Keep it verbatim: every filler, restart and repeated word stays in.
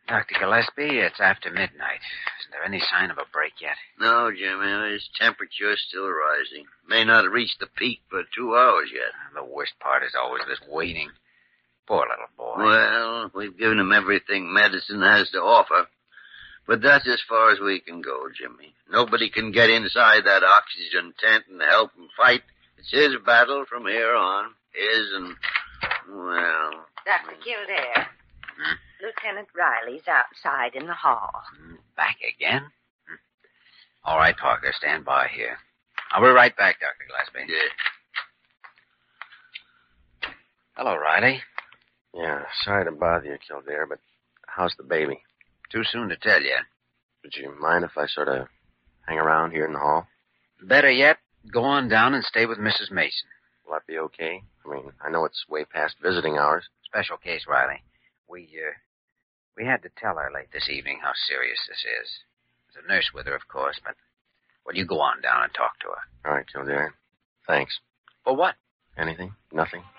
Doctor Gillespie, it's after midnight. Is there any sign of a break yet? No, Jimmy. His temperature's still rising. May not have reached the peak for two hours yet. The worst part is always this waiting. Poor little boy. Well, we've given him everything medicine has to offer. But that's as far as we can go, Jimmy. Nobody can get inside that oxygen tent and help him fight. It's his battle from here on. His and, well... Doctor Kildare. Hmm? Lieutenant Riley's outside in the hall. Back again? Hmm. All right, Parker, stand by here. I'll be right back, Doctor Gillespie. Yeah. Hello, Riley. Yeah, sorry to bother you, Kildare, but how's the baby? Too soon to tell you. Would you mind if I sort of hang around here in the hall? Better yet, go on down and stay with Missus Mason. Will that be okay? I mean, I know it's way past visiting hours. Special case, Riley. We, uh, we had to tell her late this evening how serious this is. There's a nurse with her, of course, but, well, you go on down and talk to her. All right, Kildare. Thanks. For what? Anything? Nothing?